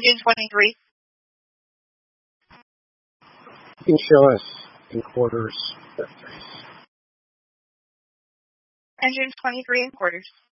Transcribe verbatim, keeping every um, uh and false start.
Engine twenty-three. You can show us in quarters. Engine twenty-three in quarters.